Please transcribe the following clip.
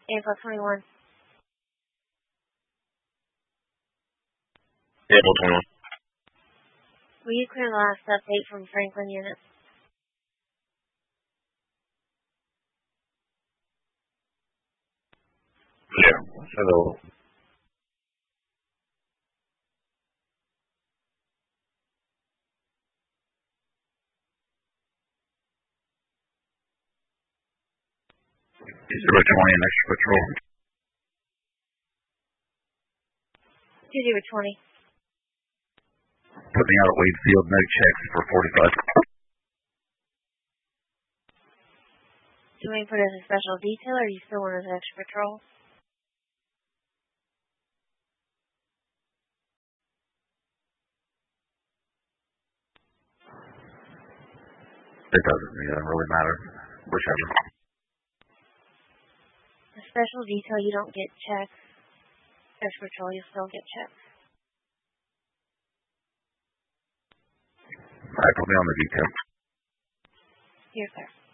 April 21. April 21. Will you clear the last update from Franklin unit? Yeah. Hello. Is 020 an extra patrol? 2020. Put me out at Wade Field, no checks for 45. Do we put it as a special detail, or you still want it as extra patrol? It doesn't really matter. Whichever. A special detail, you don't get checks. Extra patrol, you still get checks. Alright, put me on the detail. Here, sir.